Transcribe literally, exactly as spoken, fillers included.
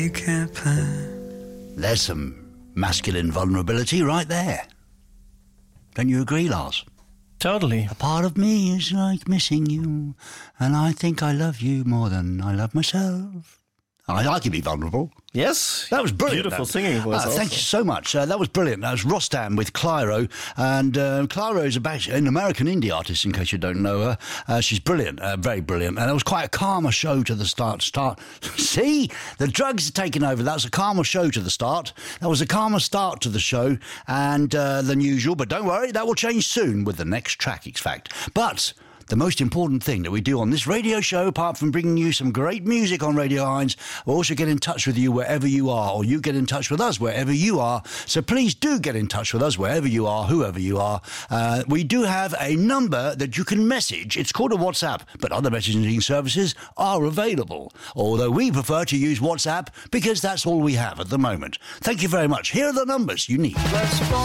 You can't plan. There's some masculine vulnerability right there. Don't you agree, Lars? Totally. A part of me is like missing you, and I think I love you more than I love myself. I, I can be vulnerable. Yes. That was brilliant. Beautiful that. singing voice. Uh, also. thank you so much. Uh, that was brilliant. That was Rostam with Clyro. And uh, Clyro is about an American indie artist, in case you don't know her. Uh, she's brilliant, uh, very brilliant. And it was quite a calmer show to the start. Start. See? The drugs are taking over. That was a calmer show to the start. That was a calmer start to the show and uh, than usual. But don't worry, that will change soon with the next track, in fact. But the most important thing that we do on this radio show, apart from bringing you some great music on Radio Heinz, we'll also get in touch with you wherever you are, or you get in touch with us wherever you are. So please do get in touch with us wherever you are, whoever you are. Uh, we do have a number that you can message. It's called a WhatsApp, but other messaging services are available. Although we prefer to use WhatsApp because that's all we have at the moment. Thank you very much. Here are the numbers you need.